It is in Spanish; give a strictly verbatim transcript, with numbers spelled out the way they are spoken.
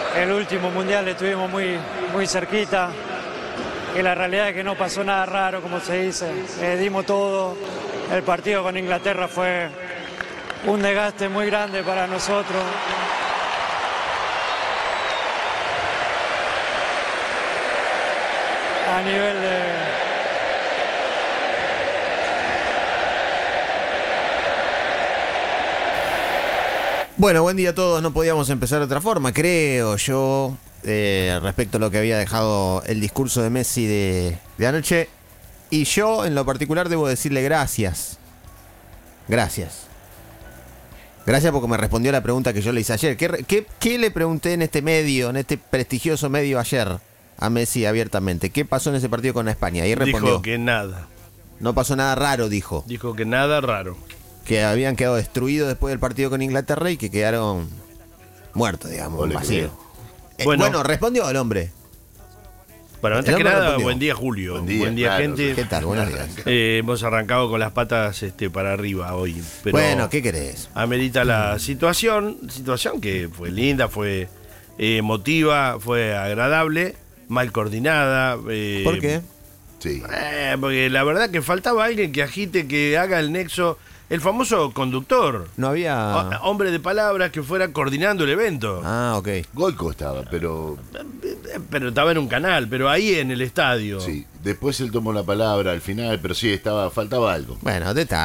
el último mundial estuvimos muy, muy cerquita, que la realidad es que no pasó nada raro, como se dice. Eh, dimos todo. El partido con Inglaterra fue un desgaste muy grande para nosotros. A nivel de... Bueno, buen día a todos. No podíamos empezar de otra forma, creo yo, eh, respecto a lo que había dejado el discurso de Messi de, de anoche. Y yo, en lo particular, debo decirle gracias. Gracias. Gracias porque me respondió a la pregunta que yo le hice ayer. ¿Qué, qué, qué le pregunté en este medio, en este prestigioso medio ayer a Messi abiertamente? ¿Qué pasó en ese partido con España? Y respondió. Dijo que nada. No pasó nada raro, dijo. Dijo que nada raro. Que habían quedado destruidos después del partido con Inglaterra y que quedaron muertos, digamos, vacíos. Eh, bueno, bueno, respondió el hombre. Bueno, antes que nada, respondió. Buen día, Julio. Buen día, buen día claro, gente. ¿Qué tal? Buenos días. Eh, hemos arrancado con las patas este, para arriba hoy. Pero bueno, ¿qué querés? Amerita la situación, situación que fue linda, fue eh, emotiva, fue agradable, mal coordinada. Eh, ¿Por qué? Sí. Eh, porque la verdad que faltaba alguien que agite, que haga el nexo. El famoso conductor. No había... O, hombre de palabras que fuera coordinando el evento. Ah, ok. Goico estaba, pero... Pero estaba en un canal, pero ahí en el estadio. Sí, después él tomó la palabra al final, pero sí, estaba faltaba algo. Bueno, detalle.